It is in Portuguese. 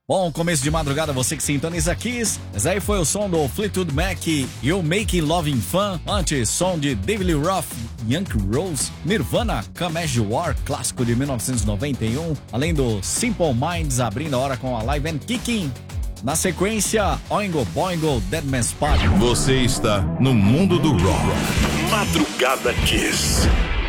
Bom começo de madrugada, você que sintoniza Kiss. Esse aí foi o som do Fleetwood Mac, You Making Loving Fun. Antes, som de David Lee Roth, Yankee Rose, Nirvana, Come As You Are, clássico de 1991. Além do Simple Minds, abrindo a hora com a Live and Kicking. Na sequência, Oingo Boingo, Dead Man's Party. Você está no mundo do rock. Madrugada Kiss.